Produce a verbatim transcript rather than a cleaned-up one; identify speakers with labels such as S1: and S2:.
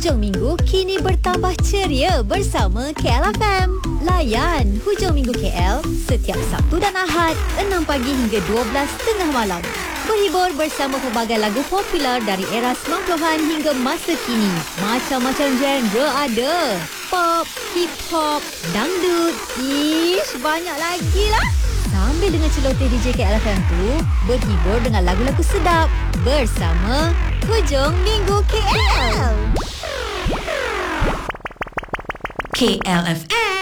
S1: Hujung minggu kini bertambah ceria bersama K L F M. Layan Hujung Minggu K L setiap Sabtu dan Ahad enam pagi hingga dua belas tengah malam. Berhibur bersama pelbagai lagu popular dari era sembilan puluhan hingga masa kini. Macam-macam genre ada. Pop, hip hop, dangdut, ish, banyak lagi lah. Sambil dengan celoteh D J K L F M tu, berhibur dengan lagu-lagu sedap bersama Hujung Minggu K L.
S2: K L F M